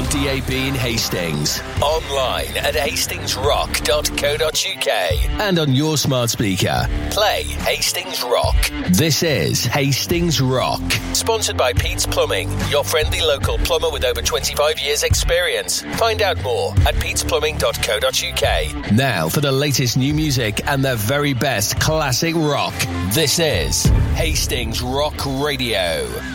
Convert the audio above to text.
on DAB in Hastings, online at hastingsrock.co.uk, and on your smart speaker. Play Hastings Rock. This is Hastings Rock, sponsored by Pete's Plumbing, your friendly local plumber with over 25 years experience. Find out more at petesplumbing.co.uk. Now for the latest new music and the very best classic rock. This is Hastings Rock Radio.